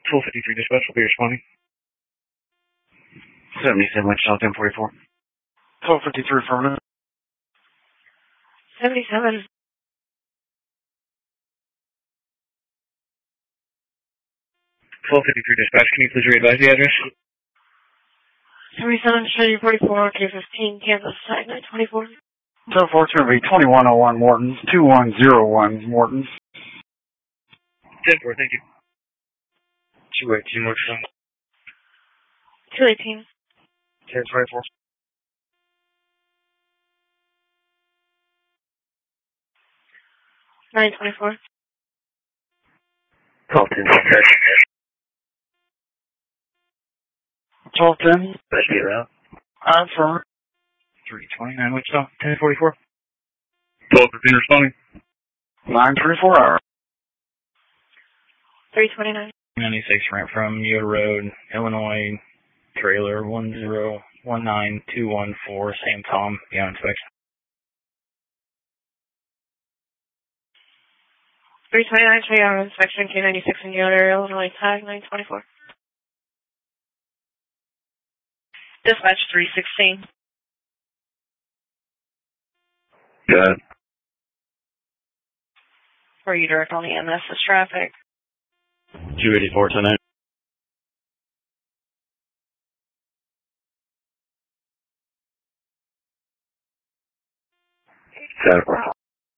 1253 dispatch will be responding. 77 Wichita 1044. 1253 affirmative. 77. 1253 dispatch, can you please readvise the address? 77 Trinity 44, K15, Kansas, site 924. 10-4, it's going to be 2101 Morton, 2101 Morton. 10-4, thank you. 218 Wichita. 218. 1024. 924. 1210. 1210. Best be around. Affirm. 329 Wichita 1044. 1215 responding. 934 hour. 329. 96 ramp from Yoder Road, Illinois, trailer 1019214, Sam Tom, beyond inspection. 329, show you on inspection, K96 in Yoder, Illinois, tag 924. Dispatch 316. Good. For you direct on the MS is traffic. 284 tonight. Got it.